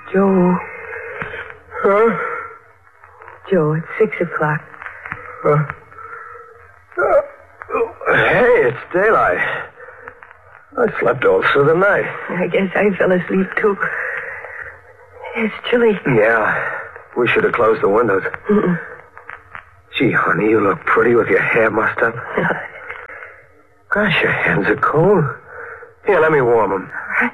Joe. Huh? Joe, it's 6 o'clock. Hey, it's daylight. I slept all through the night. I guess I fell asleep, too. It's chilly. Yeah, we should have closed the windows. Mm-mm. Gee, honey, you look pretty with your hair mussed up. Gosh, your hands are cold. Here, let me warm them. All right.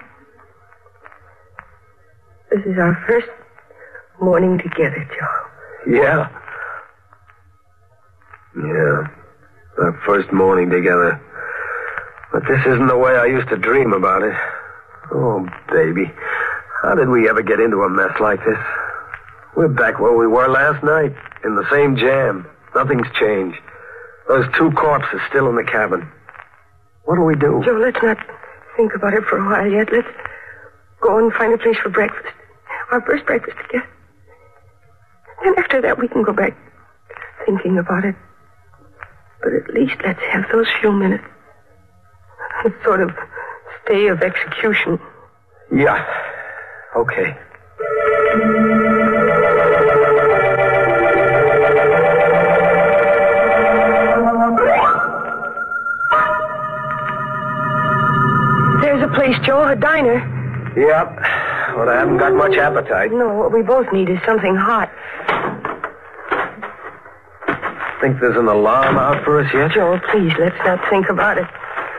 This is our first morning together, Joe. Yeah. Yeah. Our first morning together. But this isn't the way I used to dream about it. Oh, baby. How did we ever get into a mess like this? We're back where we were last night, in the same jam. Nothing's changed. Those 2 corpses still in the cabin. What do we do? Joe, let's not think about it for a while yet. Let's go and find a place for breakfast. Our first breakfast together. And after that, we can go back thinking about it. But at least let's have those few minutes. A sort of stay of execution. Yeah. Okay. There's a place, Joe, a diner. Yep. But I haven't got much appetite. No, what we both need is something hot. Think there's an alarm out for us yet? Joe, please, let's not think about it.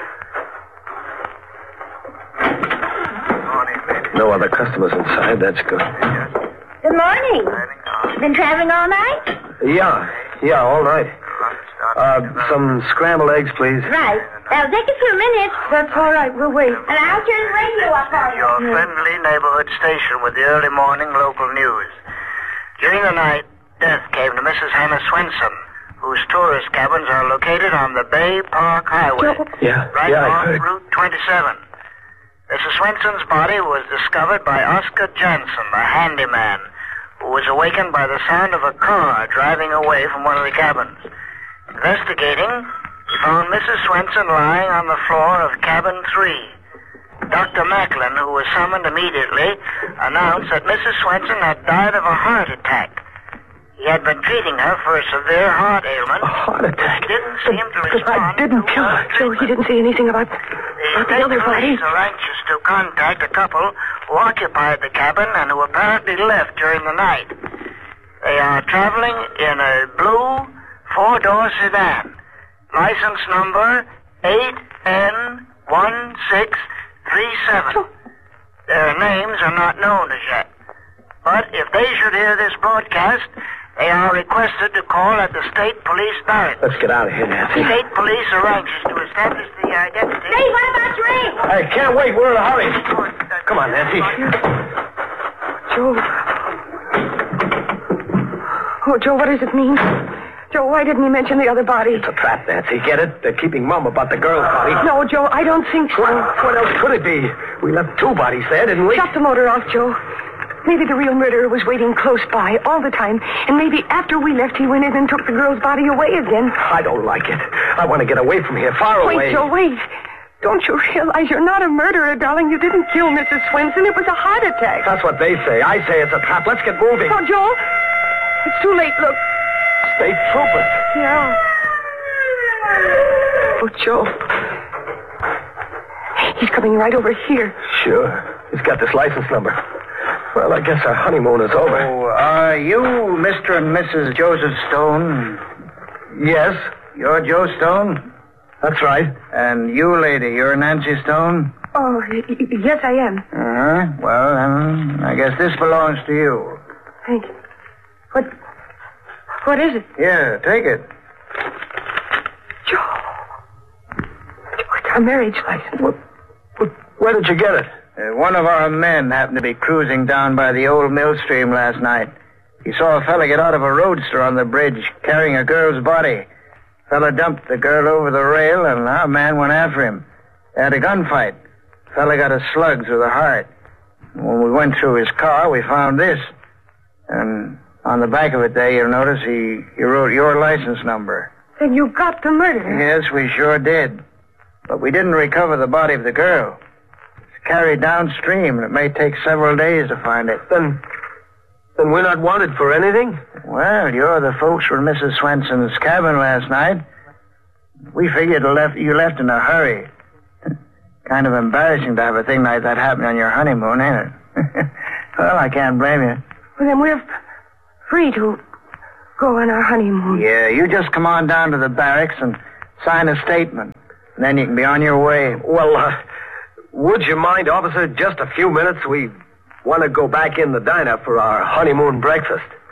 No other customers inside. That's good. Good morning. Been traveling all night? Yeah, all right. Some scrambled eggs, please. Right. That'll take a few minutes. That's all right. We'll wait. And I'll turn the radio up for you. Your friendly neighborhood station with the early morning local news. During the night, death came to Mrs. Hannah Swenson, whose tourist cabins are located on the Bay Park Highway. Yeah, right I off heard. Route 27. Mrs. Swenson's body was discovered by Oscar Jansen, a handyman, who was awakened by the sound of a car driving away from one of the cabins. Investigating, he found Mrs. Swenson lying on the floor of cabin 3. Dr. Macklin, who was summoned immediately, announced that Mrs. Swenson had died of a heart attack. He had been treating her for a severe heart ailment. A heart attack? He didn't seem to respond. I didn't kill her. Joe, he didn't say anything about the other body. Police are anxious to contact a couple who occupied the cabin and who apparently left during the night. They are traveling in a blue 4-door sedan. License number 8N1637. Their names are not known as yet. But if they should hear this broadcast, they are requested to call at the State Police Barracks. Let's get out of here, Nancy. State Police are anxious to establish the identity. Hey, what about Ray? I can't wait. We're in a hurry. Come on, Nancy. Joe. Oh, Joe, what does it mean? Joe, why didn't he mention the other body? It's a trap, Nancy. Get it? They're keeping mum about the girl's body. No, Joe, I don't think so. What else could it be? We left 2 bodies there, didn't we? Shut the motor off, Joe. Maybe the real murderer was waiting close by all the time, and maybe after we left, he went in and took the girl's body away again. I don't like it. I want to get away from here, far away. Wait, Joe, wait. Don't you realize you're not a murderer, darling? You didn't kill Mrs. Swenson. It was a heart attack. That's what they say. I say it's a trap. Let's get moving. Oh, Joe, it's too late. Look. State troopers. Yeah. Oh, Joe. He's coming right over here. Sure. He's got this license number. Well, I guess our honeymoon is over. Oh, are you Mr. and Mrs. Joseph Stone? Yes, You're Joe Stone? that's right. And you, lady, you're Nancy Stone? Oh, yes, I am. Uh-huh. Well, then, I guess this belongs to you. Thank you. What is it? Here, take it. Joe, it's our marriage license. Where did you get it? One of our men happened to be cruising down by the old mill stream last night. He saw a fella get out of a roadster on the bridge carrying a girl's body. Fella dumped the girl over the rail, and our man went after him. They had a gunfight. Fella got a slug through the heart. When we went through his car, we found this. And on the back of it there, you'll notice he wrote your license number. Then you got the murderer. Yes, we sure did. But we didn't recover the body of the girl. carried downstream, and it may take several days to find it. Then we're not wanted for anything? Well, you're the folks from Mrs. Swenson's cabin last night. We figured you left in a hurry. Kind of embarrassing to have a thing like that happen on your honeymoon, ain't it? Well, I can't blame you. Well, then we're free to go on our honeymoon. Yeah, you just come on down to the barracks and sign a statement. And then you can be on your way. Well, would you mind, officer, just a few minutes? We want to go back in the diner for our honeymoon breakfast.